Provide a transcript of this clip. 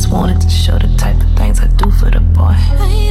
just wanted to show the type of things I do for the boy.